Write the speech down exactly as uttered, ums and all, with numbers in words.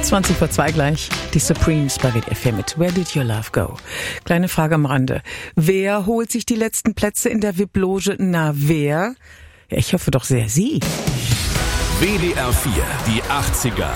zwanzig vor zwei gleich. Die Supremes bei W D F mit Where Did Your Love Go? Kleine Frage am Rande. Wer holt sich die letzten Plätze in der V I P-Loge? Na, wer? Ja, ich hoffe doch sehr Sie. W D R vier, die achtziger.